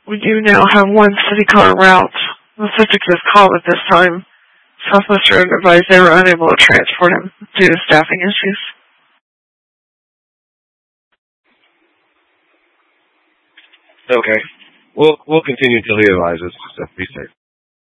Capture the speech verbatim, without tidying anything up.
we do now have one city car route. The subject of this call at this time, Southwestern advised they were unable to transport him due to staffing issues. Okay. We'll, we'll continue until he advises. So be safe.